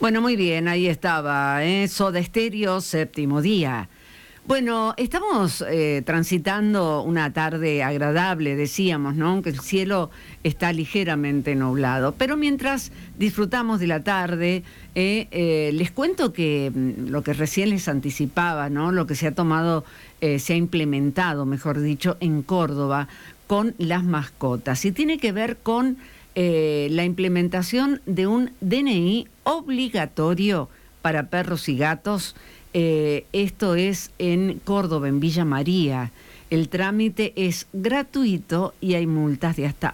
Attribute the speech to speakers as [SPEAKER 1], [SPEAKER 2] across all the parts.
[SPEAKER 1] Bueno, muy bien, ahí estaba, Soda Stereo, Séptimo Día. Bueno, estamos transitando una tarde agradable, decíamos, ¿no? Aunque el cielo está ligeramente nublado. Pero mientras disfrutamos de la tarde, les cuento que lo que recién les anticipaba, ¿no? Lo que se ha tomado, se ha implementado, mejor dicho, en Córdoba con las mascotas. Y tiene que ver con la implementación de un DNI obligatorio para perros y gatos. Esto es en Córdoba, en Villa María. El trámite es gratuito y hay multas de hasta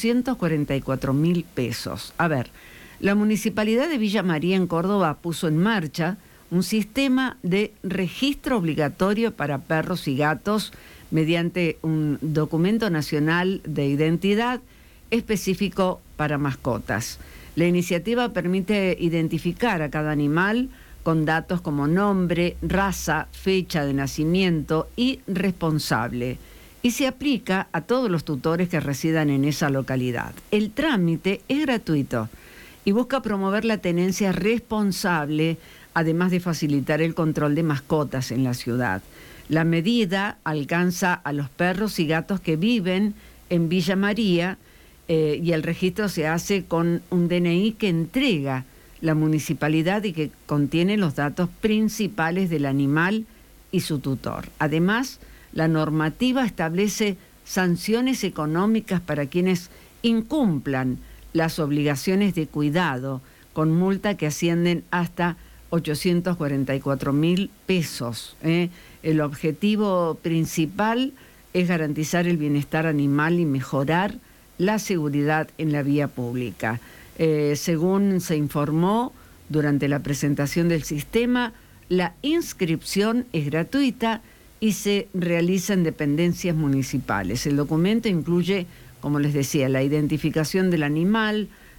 [SPEAKER 1] 844.000 pesos. A ver, la Municipalidad de Villa María en Córdoba puso en marcha un sistema de registro obligatorio para perros y gatos mediante un documento nacional de identidad específico para mascotas. La iniciativa permite identificar a cada animal con datos como nombre, raza, fecha de nacimiento y responsable, y se aplica a todos los tutores que residan en esa localidad. El trámite es gratuito y busca promover la tenencia responsable, además de facilitar el control de mascotas en la ciudad. La medida alcanza a los perros y gatos que viven en Villa María, y el registro se hace con un DNI que entrega la municipalidad y que contiene los datos principales del animal y su tutor. Además, la normativa establece sanciones económicas para quienes incumplan las obligaciones de cuidado, con multa que ascienden hasta 844.000 pesos. El objetivo principal es garantizar el bienestar animal y mejorar la seguridad en la vía pública. Según se informó durante la presentación del sistema, la inscripción es gratuita y se realiza en dependencias municipales. El documento incluye, como les decía, la identificación del animal,